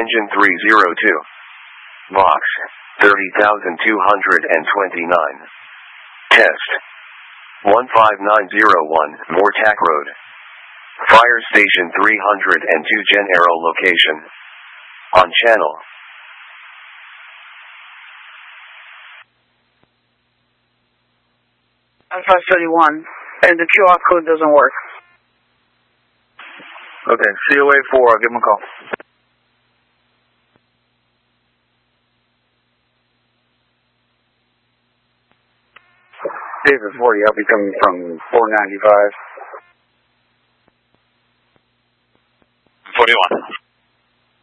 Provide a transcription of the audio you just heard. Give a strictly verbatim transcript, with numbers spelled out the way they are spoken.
Engine three zero two. Vox, thirty thousand two hundred twenty-nine. Test. one five nine zero one, Mortac Road. Fire Station three hundred two Gen Aero location. On channel. Alpha thirty-one, and the Q R code doesn't work. Okay, C O A four, I'll give him a call. David forty, I'll be coming from four ninety-five.